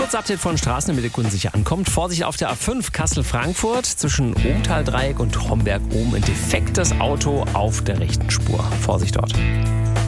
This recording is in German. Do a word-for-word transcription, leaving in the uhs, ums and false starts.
Kurz-Update von Straßen, damit ihr Kunden sicher ankommt. Vorsicht auf der A fünf Kassel-Frankfurt zwischen Obenthal-Dreieck und Homberg oben. Ein defektes Auto auf der rechten Spur. Vorsicht dort.